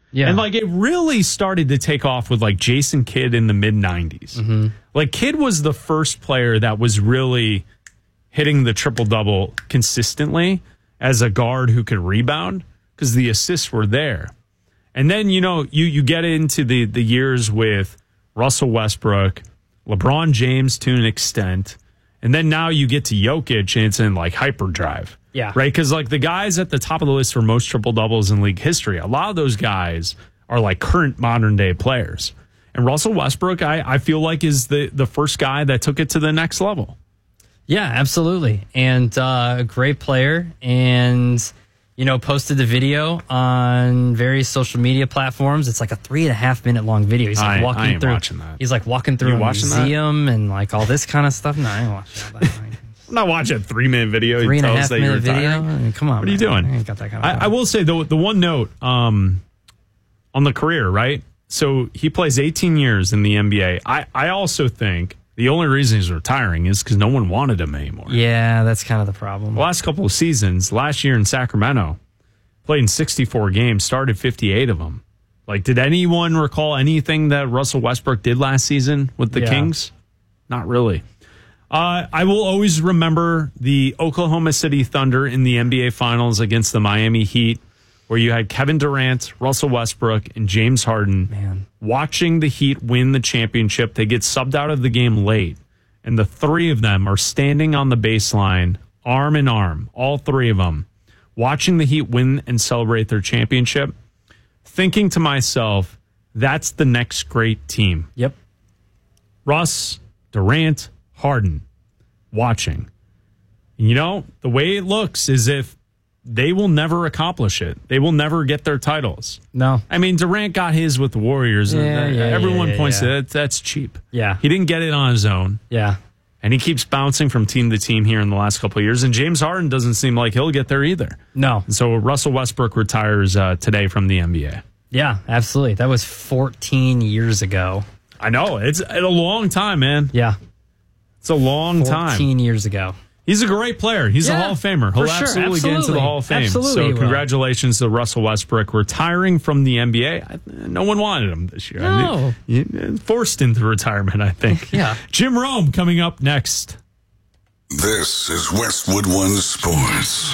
Yeah. And like it really started to take off with like Jason Kidd in the mid 90s. Mm-hmm. Like Kidd was the first player that was really hitting the triple double consistently as a guard who could rebound because the assists were there. And then, you get into the years with Russell Westbrook, LeBron James to an extent. And then now you get to Jokic and it's in like hyperdrive. Yeah. Right? Because like the guys at the top of the list for most triple doubles in league history, a lot of those guys are like current modern day players. And Russell Westbrook, I feel like is the first guy that took it to the next level. Yeah, absolutely. And a great player. And, posted the video on various social media platforms. It's like a 3.5 minute long video. He's like walking through. Watching that. He's like walking through a museum and like all this kind of stuff. No, I ain't watching all that. I'm not watching a 3-minute video. 3.5 minute video. I mean, come on. What are you doing? I ain't got that kind of I will say the one note on the career, right? So he plays 18 years in the NBA. I also think the only reason he's retiring is because no one wanted him anymore. Yeah, that's kind of the problem. The last couple of seasons, last year in Sacramento, played in 64 games, started 58 of them. Like, did anyone recall anything that Russell Westbrook did last season with the Kings? Not really. I will always remember the Oklahoma City Thunder in the NBA Finals against the Miami Heat, where you had Kevin Durant, Russell Westbrook, and James Harden watching the Heat win the championship. They get subbed out of the game late, and the three of them are standing on the baseline, arm in arm, all three of them, watching the Heat win and celebrate their championship, thinking to myself, that's the next great team. Yep. Russ, Durant, Harden, watching. The way it looks is if they will never accomplish it. They will never get their titles. No. I mean, Durant got his with the Warriors. Everyone points to that's cheap. Yeah. He didn't get it on his own. Yeah. And he keeps bouncing from team to team here in the last couple of years. And James Harden doesn't seem like he'll get there either. No. And so Russell Westbrook retires today from the NBA. Yeah, absolutely. That was 14 years ago. I know. It's a long time, man. Yeah. It's a long time. 14 years ago. He's a great player. He's a Hall of Famer. He'll absolutely get into the Hall of Fame. Absolutely so congratulations to Russell Westbrook retiring from the NBA. No one wanted him this year. No. Forced into retirement, I think. Yeah. Jim Rome coming up next. This is Westwood One Sports.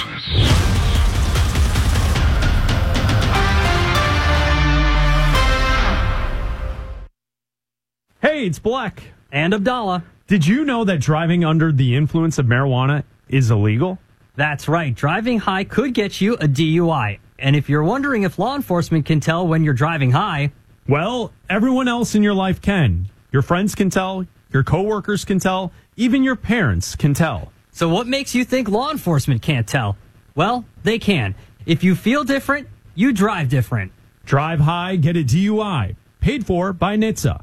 Hey, it's Black. And Abdallah. Did you know that driving under the influence of marijuana is illegal? That's right. Driving high could get you a DUI. And if you're wondering if law enforcement can tell when you're driving high, well, everyone else in your life can. Your friends can tell, your coworkers can tell, even your parents can tell. So what makes you think law enforcement can't tell? Well, they can. If you feel different, you drive different. Drive high, get a DUI. Paid for by NHTSA.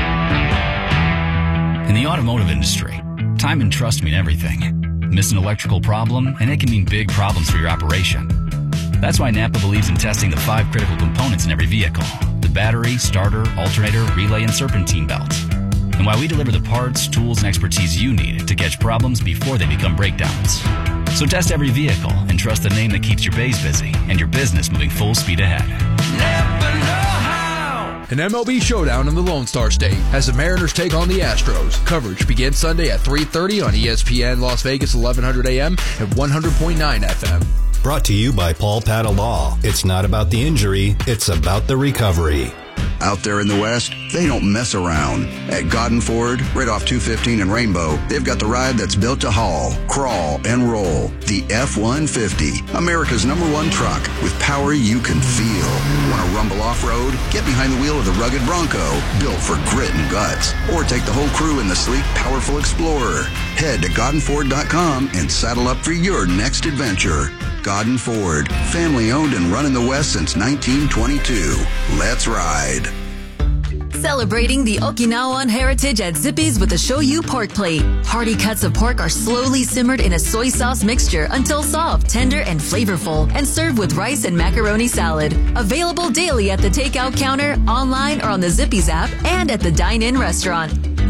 In the automotive industry, time and trust mean everything. Miss an electrical problem, and it can mean big problems for your operation. That's why Napa believes in testing the 5 critical components in every vehicle: the battery, starter, alternator, relay, and serpentine belt. And why we deliver the parts, tools, and expertise you need to catch problems before they become breakdowns. So test every vehicle and trust the name that keeps your bays busy and your business moving full speed ahead. Never know how. An MLB showdown in the Lone Star State as the Mariners take on the Astros. Coverage begins Sunday at 3:30 on ESPN Las Vegas, 1100 AM and 100.9 FM. Brought to you by Paul Patta Law. It's not about the injury, it's about the recovery. Out there in the West, they don't mess around. At Godden Ford, right off 215 and Rainbow, they've got the ride that's built to haul, crawl, and roll. The F-150, America's #1 truck with power you can feel. Want to rumble off-road? Get behind the wheel of the rugged Bronco, built for grit and guts. Or take the whole crew in the sleek, powerful Explorer. Head to GoddenFord.com and saddle up for your next adventure. Godden Ford, family owned and run in the West since 1922. Let's ride. Celebrating the Okinawan heritage at Zippy's with a Shoyu pork plate. Hearty cuts of pork are slowly simmered in a soy sauce mixture until soft, tender, and flavorful, and served with rice and macaroni salad. Available daily at the takeout counter, online, or on the Zippy's app, and at the dine-in restaurant.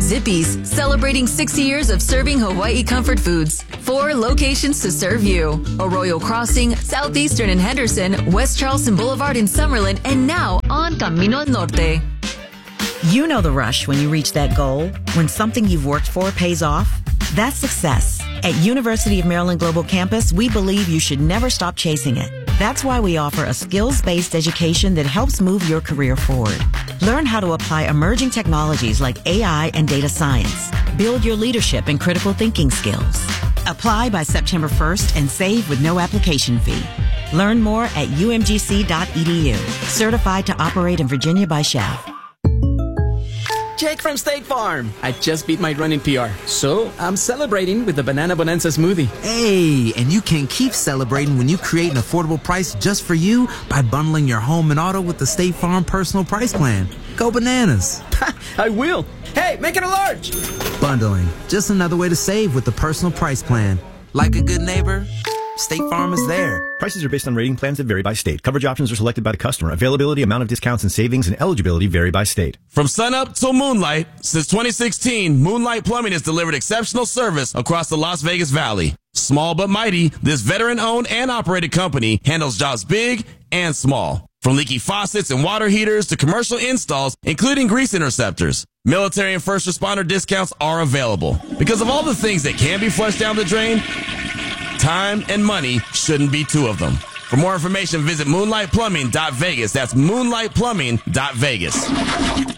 Zippy's, celebrating 60 years of serving Hawaii comfort foods. 4 locations to serve you. Arroyo Crossing, Southeastern in Henderson, West Charleston Boulevard in Summerlin, and now on Camino al Norte. You know the rush when you reach that goal, when something you've worked for pays off. That's success. At University of Maryland Global Campus, we believe you should never stop chasing it. That's why we offer a skills-based education that helps move your career forward. Learn how to apply emerging technologies like AI and data science. Build your leadership and critical thinking skills. Apply by September 1st and save with no application fee. Learn more at umgc.edu. Certified to operate in Virginia by SCHEV. Jake from State Farm. I just beat my running PR, so I'm celebrating with the Banana Bonanza smoothie. Hey, and you can keep celebrating when you create an affordable price just for you by bundling your home and auto with the State Farm Personal Price Plan. Go bananas. I will. Hey, make it a large. Bundling, just another way to save with the Personal Price Plan. Like a good neighbor, State Farm is there. Prices are based on rating plans that vary by state. Coverage options are selected by the customer. Availability, amount of discounts and savings, and eligibility vary by state. From sunup till moonlight, since 2016, Moonlight Plumbing has delivered exceptional service across the Las Vegas Valley. Small but mighty, this veteran-owned and operated company handles jobs big and small. From leaky faucets and water heaters to commercial installs, including grease interceptors. Military and first responder discounts are available. Because of all the things that can be flushed down the drain, time and money shouldn't be 2 of them. For more information, visit moonlightplumbing.vegas. That's moonlightplumbing.vegas.